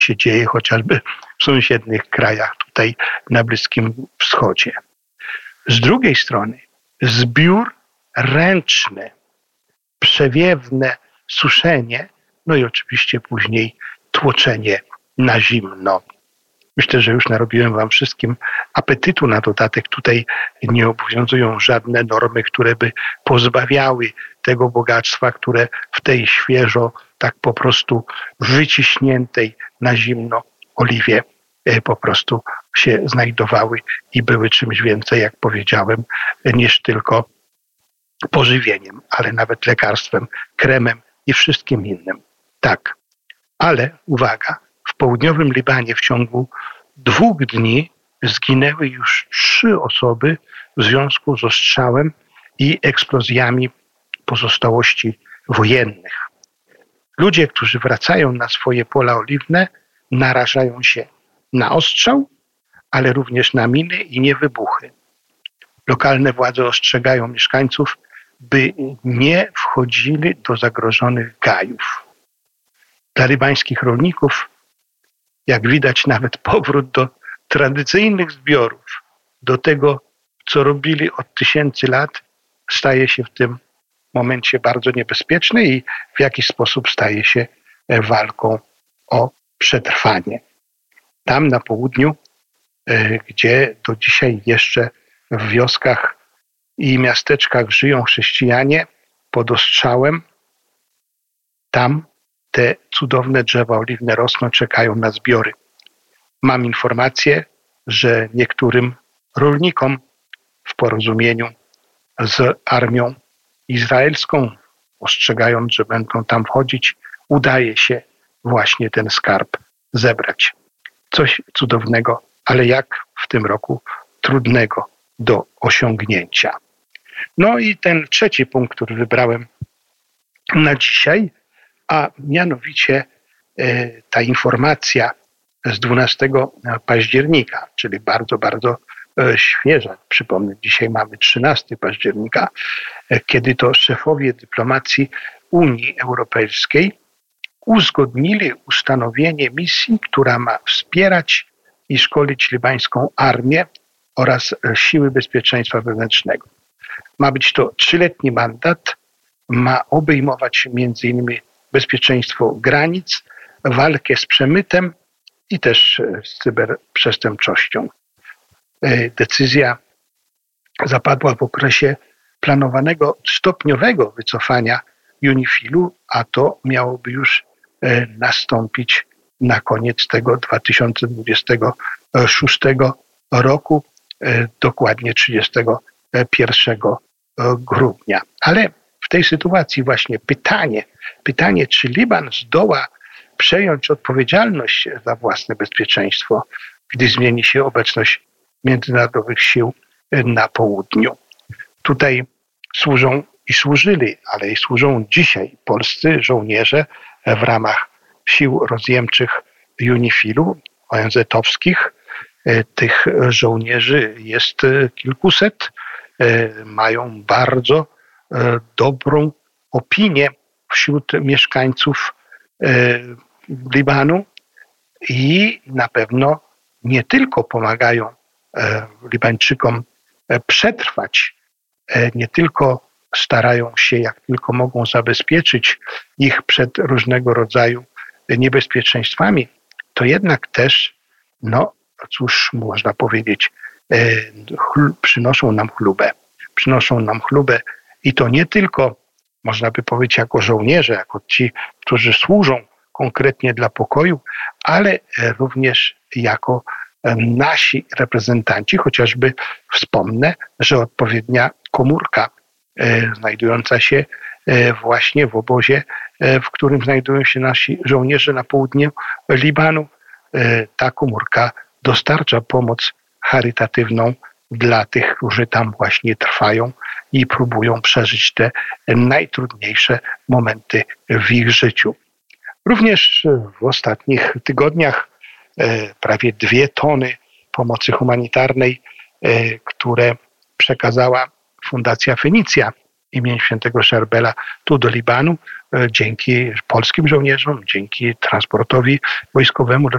się dzieje chociażby w sąsiednich krajach tutaj na Bliskim Wschodzie. Z drugiej strony zbiór ręczny, przewiewne suszenie, no i oczywiście później tłoczenie na zimno. Myślę, że już narobiłem wam wszystkim apetytu. Na dodatek tutaj nie obowiązują żadne normy, które by pozbawiały tego bogactwa, które w tej świeżo, tak po prostu wyciśniętej na zimno oliwie po prostu się znajdowały i były czymś więcej, jak powiedziałem, niż tylko pożywieniem, ale nawet lekarstwem, kremem i wszystkim innym. Tak, ale uwaga, w południowym Libanie w ciągu 2 dni zginęły już 3 osoby w związku z ostrzałem i eksplozjami pozostałości wojennych. Ludzie, którzy wracają na swoje pola oliwne, narażają się na ostrzał, ale również na miny i niewybuchy. Lokalne władze ostrzegają mieszkańców, by nie wchodzili do zagrożonych gajów. Dla libańskich rolników, jak widać, nawet powrót do tradycyjnych zbiorów, do tego, co robili od 1000 lat, staje się w tym momencie bardzo niebezpieczny i w jakiś sposób staje się walką o przetrwanie. Tam na południu, gdzie do dzisiaj jeszcze w wioskach i miasteczkach żyją chrześcijanie pod ostrzałem, tam te cudowne drzewa oliwne rosną, czekają na zbiory. Mam informację, że niektórym rolnikom w porozumieniu z armią izraelską, ostrzegając, że będą tam wchodzić, udaje się właśnie ten skarb zebrać. Coś cudownego, ale jak w tym roku trudnego do osiągnięcia. No i ten trzeci punkt, który wybrałem na dzisiaj, a mianowicie ta informacja z 12 października, czyli bardzo, bardzo świeża. Przypomnę, dzisiaj mamy 13 października, kiedy to szefowie dyplomacji Unii Europejskiej uzgodnili ustanowienie misji, która ma wspierać i szkolić libańską armię oraz siły bezpieczeństwa wewnętrznego. Ma być to 3-letni mandat, ma obejmować m.in. bezpieczeństwo granic, walkę z przemytem i też z cyberprzestępczością. Decyzja zapadła w okresie planowanego stopniowego wycofania UNIFIL-u, a to miałoby już nastąpić na koniec tego 2026 roku, dokładnie 31 grudnia. Ale w tej sytuacji właśnie pytanie, czy Liban zdoła przejąć odpowiedzialność za własne bezpieczeństwo, gdy zmieni się obecność międzynarodowych sił na południu. Tutaj służą i służyli, ale i służą dzisiaj polscy żołnierze w ramach sił rozjemczych UNIFIL-u, ONZ-owskich. Tych żołnierzy jest kilkuset. Mają bardzo dobrą opinię wśród mieszkańców Libanu i na pewno nie tylko pomagają Libańczykom przetrwać, nie tylko starają się jak tylko mogą zabezpieczyć ich przed różnego rodzaju niebezpieczeństwami, to jednak też, no cóż można powiedzieć, przynoszą nam chlubę. Przynoszą nam chlubę i to nie tylko, można by powiedzieć, jako żołnierze, jako ci, którzy służą konkretnie dla pokoju, ale również jako nasi reprezentanci, chociażby wspomnę, że odpowiednia komórka znajdująca się właśnie w obozie, w którym znajdują się nasi żołnierze na południu Libanu, ta komórka dostarcza pomoc charytatywną dla tych, którzy tam właśnie trwają i próbują przeżyć te najtrudniejsze momenty w ich życiu. Również w ostatnich tygodniach prawie 2 tony pomocy humanitarnej, które przekazała Fundacja Fenicja imienia świętego Szarbela tu do Libanu, dzięki polskim żołnierzom, dzięki transportowi wojskowemu